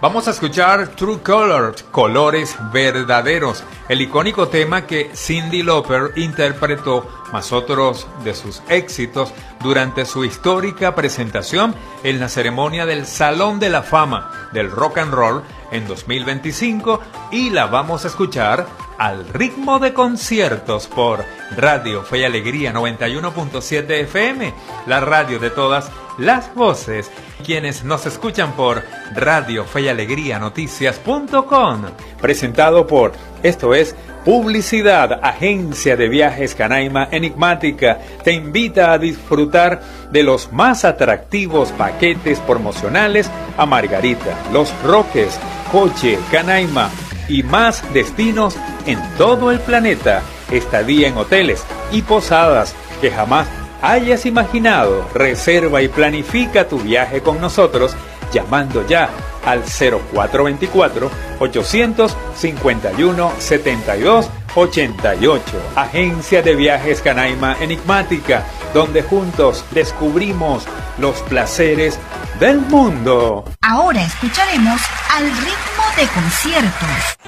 Vamos a escuchar True Colors, Colores Verdaderos, el icónico tema que Cyndi Lauper interpretó, más otros de sus éxitos, durante su histórica presentación en la ceremonia del Salón de la Fama del Rock and Roll en 2025, y la vamos a escuchar al ritmo de conciertos por Radio Fe y Alegría 91.7 FM, la radio de todas las voces. Quienes nos escuchan por Radio Fe y Alegría Noticias.com, presentado por Esto es Publicidad, Agencia de Viajes Canaima Enigmática, te invita a disfrutar de los más atractivos paquetes promocionales a Margarita, Los Roques, Coche, Canaima y más destinos en todo el planeta, estadía en hoteles y posadas que jamás hayas imaginado. Reserva y planifica tu viaje con nosotros llamando ya al 0424-851-7288. Agencia de Viajes Canaima Enigmática, donde juntos descubrimos los placeres del mundo. Ahora escucharemos Al ritmo de conciertos.